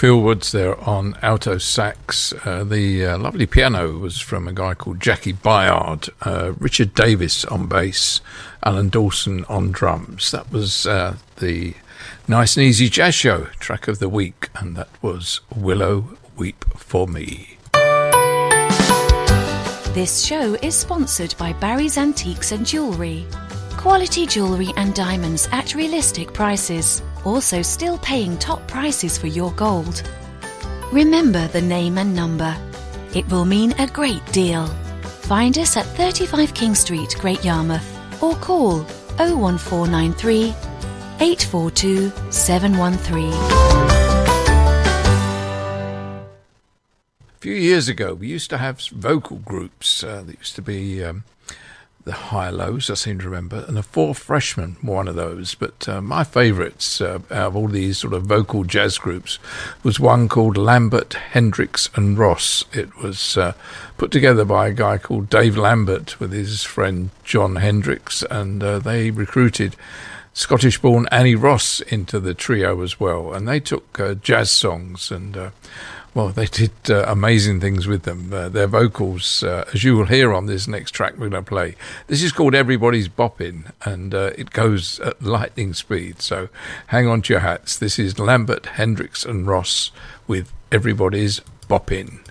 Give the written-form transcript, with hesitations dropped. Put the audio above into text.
Phil Woods there on alto sax. The lovely piano was from a guy called Jackie Byard. Richard Davis on bass. Alan Dawson on drums. That was the Nice and Easy Jazz Show track of the week, and that was Willow Weep for Me. This show is sponsored by Barry's Antiques and Jewellery. Quality jewellery and diamonds at realistic prices. Also still paying top prices for your gold. Remember the name and number. It will mean a great deal. Find us at 35 King Street, Great Yarmouth, or call 01493 842 713. A few years ago, we used to have vocal groups. There used to be the High-Lows, I seem to remember, and the Four Freshmen were one of those. But my favourites out of all these sort of vocal jazz groups was one called Lambert, Hendricks and Ross. It was put together by a guy called Dave Lambert with his friend John Hendricks, and they recruited Scottish-born Annie Ross into the trio as well. And they took jazz songs and... well, they did amazing things with them. Their vocals, as you will hear on this next track we're going to play, this is called Everybody's Boppin', and it goes at lightning speed. So hang on to your hats. This is Lambert, Hendricks and Ross with Everybody's Boppin'.